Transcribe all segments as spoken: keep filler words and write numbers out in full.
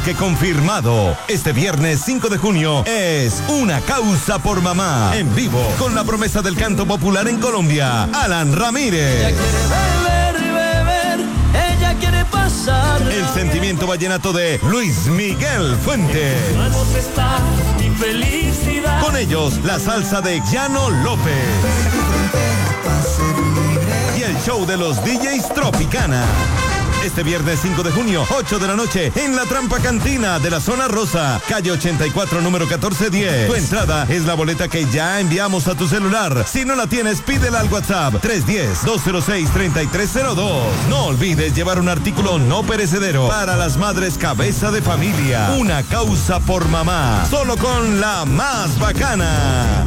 que confirmado. Este viernes cinco de junio es Una Causa por Mamá. En vivo, con la promesa del canto popular en Colombia, Alan Ramírez. Ella quiere beber, beber, ella quiere pasar. El sentimiento vallenato de Luis Miguel Fuentes. Mi felicidad. Con ellos, la salsa de Llano López. Y el show de los D Js Tropicana. Este viernes cinco de junio, ocho de la noche, en la Trampa Cantina de la Zona Rosa, calle ochenta y cuatro, número catorce diez. Tu entrada es la boleta que ya enviamos a tu celular. Si no la tienes, pídela al WhatsApp tres uno cero, dos cero seis, tres tres cero dos. No olvides llevar un artículo no perecedero para las madres cabeza de familia. Una Causa por Mamá, solo con la más bacana.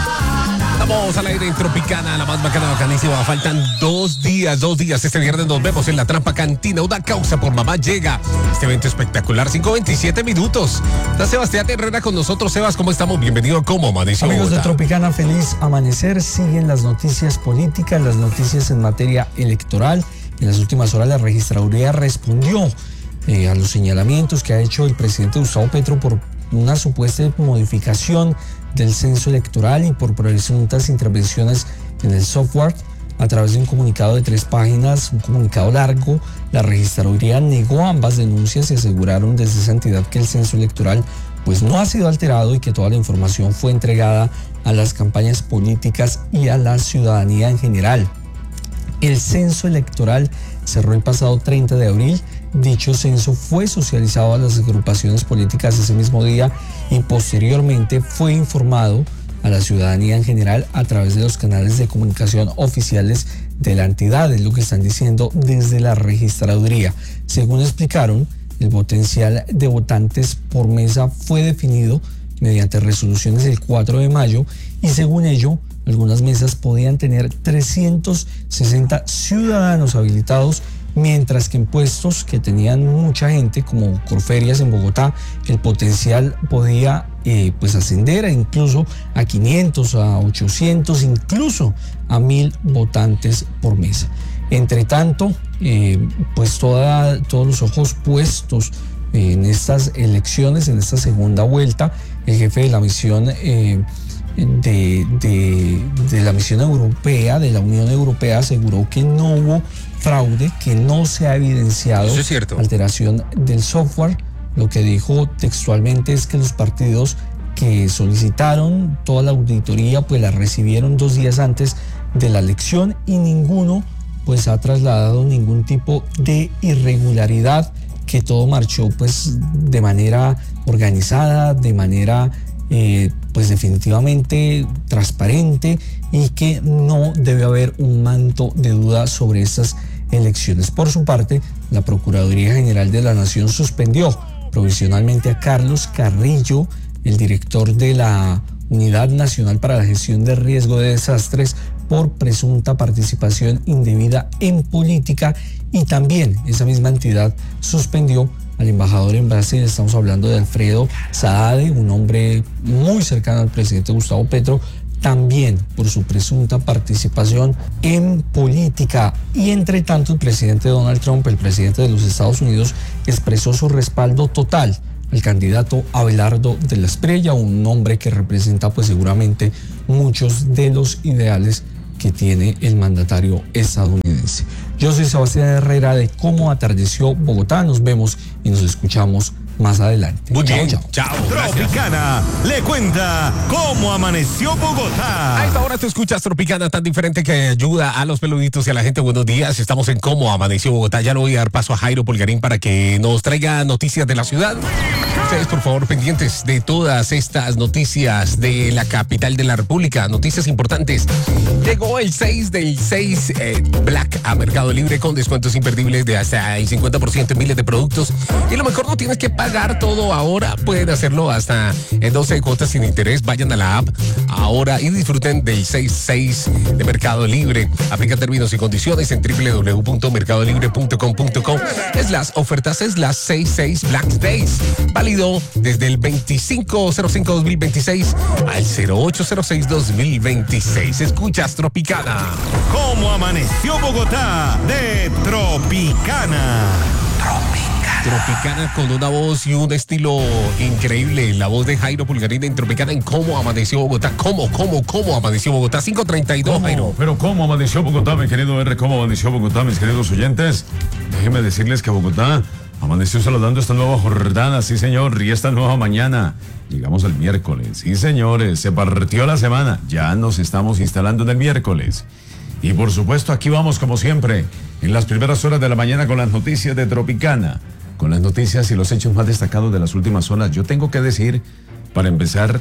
Estamos al aire en Tropicana, la más bacana, bacanísima. Faltan dos días, dos días. Este viernes nos vemos en la Trampa Cantina. Una Causa por Mamá llega. Este evento espectacular, cinco veintisiete minutos. Está Sebastián Herrera con nosotros. Sebas, ¿cómo estamos? Bienvenido a Cómo Amaneció Amigos Bogotá. de Tropicana, feliz amanecer. Siguen las noticias políticas, las noticias en materia electoral. En las últimas horas la registraduría respondió eh, a los señalamientos que ha hecho el presidente Gustavo Petro por una supuesta modificación del censo electoral y por presuntas intervenciones en el software. A través de un comunicado de tres páginas, un comunicado largo, la registraduría negó ambas denuncias y aseguraron desde esa entidad que el censo electoral pues no ha sido alterado y que toda la información fue entregada a las campañas políticas y a la ciudadanía en general. El censo electoral cerró el pasado treinta de abril. Dicho censo fue socializado a las agrupaciones políticas ese mismo día y posteriormente fue informado a la ciudadanía en general a través de los canales de comunicación oficiales de la entidad, es lo que están diciendo desde la registraduría. Según explicaron, el potencial de votantes por mesa fue definido mediante resoluciones el cuatro de mayo y según ello, algunas mesas podían tener trescientos sesenta ciudadanos habilitados, mientras que en puestos que tenían mucha gente, como Corferias en Bogotá, el potencial podía eh, pues ascender a incluso a quinientos, a ochocientos, incluso a mil votantes por mesa. Entre tanto, eh, pues toda, todos los ojos puestos en estas elecciones, en esta segunda vuelta, el jefe de la misión eh, de, de, de la misión europea, de la Unión Europea, aseguró que no hubo fraude, que no se ha evidenciado Eso es cierto. alteración del software. Lo que dijo textualmente es que los partidos que solicitaron toda la auditoría pues la recibieron dos días antes de la elección y ninguno pues ha trasladado ningún tipo de irregularidad, que todo marchó pues de manera organizada, de manera eh, pues definitivamente transparente y que no debe haber un manto de duda sobre estas elecciones. Por su parte, la Procuraduría General de la Nación suspendió provisionalmente a Carlos Carrillo, el director de la Unidad Nacional para la Gestión de Riesgo de Desastres, por presunta participación indebida en política, y también esa misma entidad suspendió al embajador en Brasil. Estamos hablando de Alfredo Saade, un hombre muy cercano al presidente Gustavo Petro, también por su presunta participación en política. Y entre tanto, el presidente Donald Trump, el presidente de los Estados Unidos, expresó su respaldo total al candidato Abelardo de la Espriella, un hombre que representa pues seguramente muchos de los ideales que tiene el mandatario estadounidense. Yo soy Sebastián Herrera de Cómo Atardeció Bogotá. Nos vemos y nos escuchamos más adelante. Muy chao, bien, chao. chao. Tropicana le cuenta cómo amaneció Bogotá. A esta hora tú escuchas Tropicana, tan diferente que ayuda a los peluditos y a la gente. Buenos días, estamos en Cómo Amaneció Bogotá. Ya le voy a dar paso a Jairo Polgarín para que nos traiga noticias de la ciudad. Ustedes, por favor, pendientes de todas estas noticias de la capital de la República, noticias importantes. Llegó el seis del seis eh, Black a Mercado Libre con descuentos imperdibles de hasta el cincuenta por ciento en miles de productos. Y lo mejor, no tienes que pagar todo ahora. Pueden hacerlo hasta en doce cuotas sin interés. Vayan a la app ahora y disfruten del seis seis de Mercado Libre. Aplica términos y condiciones en doble u doble u doble u punto mercado libre punto com punto co. Es las ofertas, es las seis seis Black Days. Válido desde el veinticinco cero cinco dos mil veintiséis al cero ocho cero seis dos mil veintiséis. Escuchas Tropicana. ¿Cómo amaneció Bogotá? De Tropicana. Tropicana. Tropicana con una voz y un estilo increíble. La voz de Jairo Pulgarín en Tropicana en cómo amaneció Bogotá. ¿Cómo, cómo, cómo amaneció Bogotá? cinco treinta y dos, Jairo. Pero ¿cómo amaneció Bogotá, mi querido R? ¿Cómo amaneció Bogotá, mis queridos oyentes? Déjenme decirles que Bogotá amaneció saludando esta nueva jornada, sí señor, y esta nueva mañana. Llegamos al miércoles, sí señores, se partió la semana. Ya nos estamos instalando en el miércoles. Y por supuesto, aquí vamos como siempre, en las primeras horas de la mañana con las noticias de Tropicana. Con las noticias y los hechos más destacados de las últimas horas. Yo tengo que decir, para empezar,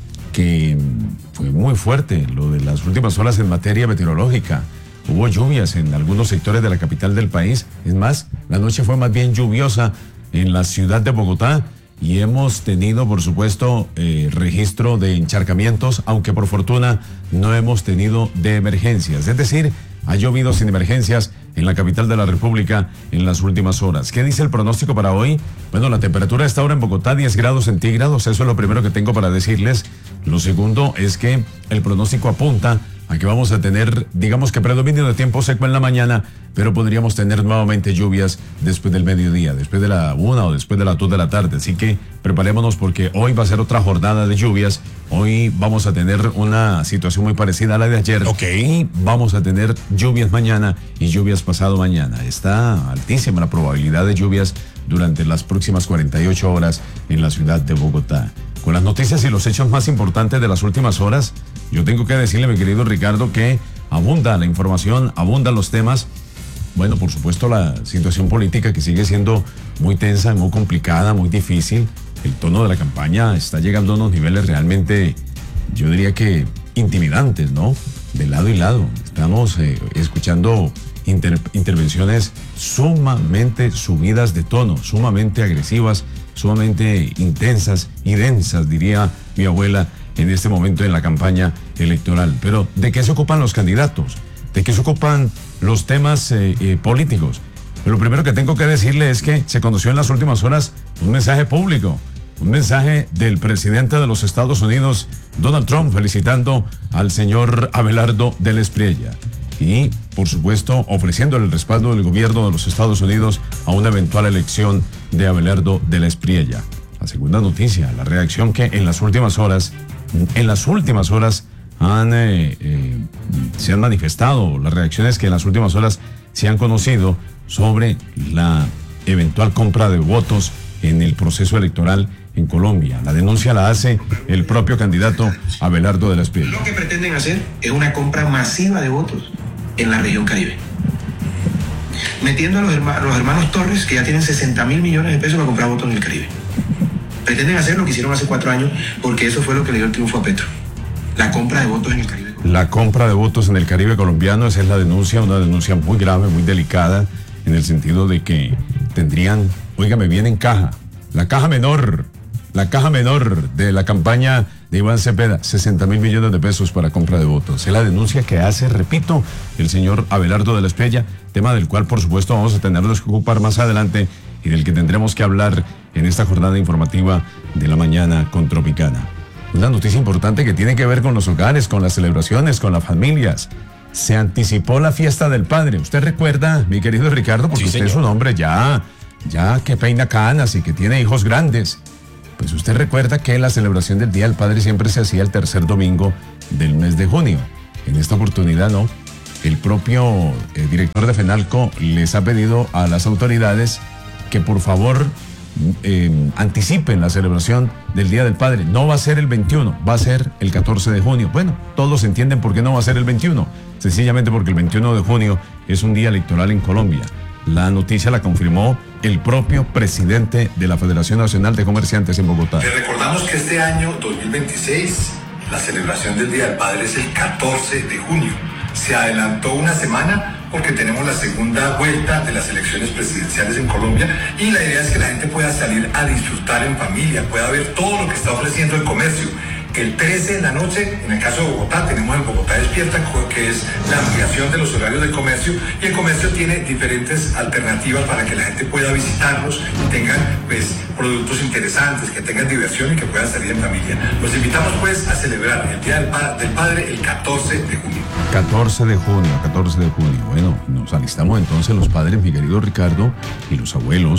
que fue muy fuerte lo de las últimas horas en materia meteorológica. Hubo lluvias en algunos sectores de la capital del país. Es más, la noche fue más bien lluviosa en la ciudad de Bogotá. Y hemos tenido, por supuesto, eh, registro de encharcamientos, aunque por fortuna no hemos tenido de emergencias. Es decir, ha llovido sin emergencias en la capital de la República en las últimas horas. ¿Qué dice el pronóstico para hoy? Bueno, la temperatura está ahora en Bogotá diez grados centígrados, eso es lo primero que tengo para decirles. Lo segundo es que el pronóstico apunta a que vamos a tener, digamos que predominio de tiempo seco en la mañana, pero podríamos tener nuevamente lluvias después del mediodía, después de la una o después de las dos de la tarde. Así que preparémonos porque hoy va a ser otra jornada de lluvias. Hoy vamos a tener una situación muy parecida a la de ayer. Ok. Y vamos a tener lluvias mañana y lluvias pasado mañana. Está altísima la probabilidad de lluvias durante las próximas cuarenta y ocho horas en la ciudad de Bogotá. Con las noticias y los hechos más importantes de las últimas horas, yo tengo que decirle, mi querido Ricardo, que abunda la información, abundan los temas. Bueno, por supuesto, la situación política que sigue siendo muy tensa, muy complicada, muy difícil. El tono de la campaña está llegando a unos niveles realmente, yo diría que intimidantes, ¿no? De lado y lado. Estamos eh, escuchando inter- intervenciones sumamente subidas de tono, sumamente agresivas, sumamente intensas y densas, diría mi abuela, en este momento en la campaña electoral. Pero, ¿de qué se ocupan los candidatos? ¿De qué se ocupan los temas eh, eh, políticos? Lo primero que tengo que decirle es que se conoció en las últimas horas un mensaje público, un mensaje del presidente de los Estados Unidos, Donald Trump, felicitando al señor Abelardo del Espriella. Y, por supuesto, ofreciéndole el respaldo del gobierno de los Estados Unidos a una eventual elección de Abelardo del Espriella. La segunda noticia, la reacción que en las últimas horas, en las últimas horas han, eh, eh, se han manifestado, las reacciones que en las últimas horas se han conocido sobre la eventual compra de votos en el proceso electoral en Colombia. La denuncia la hace el propio candidato Abelardo del Espriella. Lo que pretenden hacer es una compra masiva de votos en la región Caribe, metiendo a los, herma- los hermanos Torres, que ya tienen sesenta mil millones de pesos para comprar votos en el Caribe. Pretenden hacer lo que hicieron hace cuatro años, porque eso fue lo que le dio el triunfo a Petro, la compra de votos en el Caribe. La compra de votos en el Caribe colombiano, esa es la denuncia, una denuncia muy grave, muy delicada, en el sentido de que tendrían, óigame bien, en caja, la caja menor, la caja menor de la campaña de Iván Cepeda, sesenta mil millones de pesos para compra de votos. Es la denuncia que hace, repito, el señor Abelardo de la Espriella, tema del cual, por supuesto, vamos a tenernos que ocupar más adelante y del que tendremos que hablar en esta jornada informativa de la mañana con Tropicana. Una noticia importante que tiene que ver con los hogares, con las celebraciones, con las familias. Se anticipó la fiesta del padre. ¿Usted recuerda, mi querido Ricardo? Porque Sí, usted señor. es un hombre ya, ya que peina canas y que tiene hijos grandes. Pues usted recuerda que la celebración del Día del Padre siempre se hacía el tercer domingo del mes de junio. En esta oportunidad no. El propio eh, director de FENALCO les ha pedido a las autoridades que por favor eh, anticipen la celebración del Día del Padre. No va a ser el veintiuno, va a ser el catorce de junio. Bueno, todos entienden por qué no va a ser el veintiuno. Sencillamente porque el veintiuno de junio es un día electoral en Colombia. La noticia la confirmó el propio presidente de la Federación Nacional de Comerciantes en Bogotá. Les recordamos que este año dos mil veintiséis la celebración del Día del Padre es el catorce de junio. Se adelantó una semana porque tenemos la segunda vuelta de las elecciones presidenciales en Colombia y la idea es que la gente pueda salir a disfrutar en familia, pueda ver todo lo que está ofreciendo el comercio. El trece de la noche, en el caso de Bogotá, tenemos el Bogotá Despierta, que es la ampliación de los horarios del comercio, y el comercio tiene diferentes alternativas para que la gente pueda visitarlos y tengan pues productos interesantes, que tengan diversión y que puedan salir en familia. Los invitamos pues a celebrar el Día del, pa- del Padre el catorce de junio. catorce de junio, catorce de junio. Bueno, nos alistamos entonces los padres, mi querido Ricardo, y los abuelos,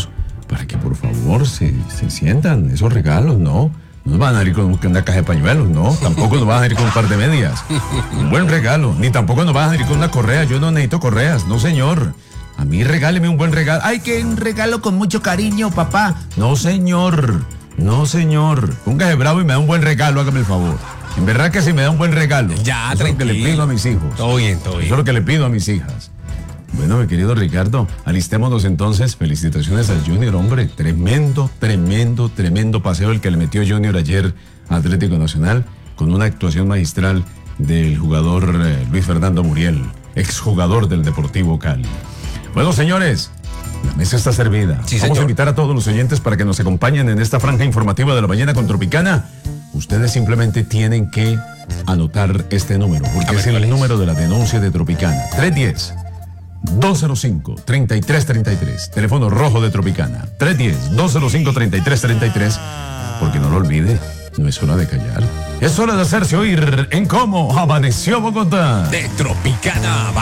para que por favor se, se sientan esos regalos, ¿no? No nos van a ir con una caja de pañuelos, no. Tampoco nos van a ir con un par de medias. Un buen regalo. Ni tampoco nos van a ir con una correa. Yo no necesito correas, no señor. A mí regáleme un buen regalo. Ay, que un regalo con mucho cariño, papá. No señor, no señor. Póngase bravo y me da un buen regalo, hágame el favor. En verdad que si me da un buen regalo. Ya, eso es lo que le pido a mis hijos. Todo bien, todo bien. Eso es lo que le pido a mis hijas. Bueno, mi querido Ricardo, alistémonos entonces. Felicitaciones al Junior, hombre. Tremendo, tremendo, tremendo paseo el que le metió Junior ayer a Atlético Nacional, con una actuación magistral del jugador eh, Luis Fernando Muriel, exjugador del Deportivo Cali. Bueno, señores, la mesa está servida. Sí, Vamos señor. a invitar a todos los oyentes para que nos acompañen en esta franja informativa de la mañana con Tropicana. Ustedes simplemente tienen que anotar este número, porque A ver, es el ¿cuál es? número de la denuncia de Tropicana. tres uno cero, dos cero cinco, tres tres tres tres. Teléfono rojo de Tropicana. tres uno cero, dos cero cinco, tres tres tres tres. Porque no lo olvide, no es hora de callar. Es hora de hacerse oír en cómo amaneció Bogotá. De Tropicana.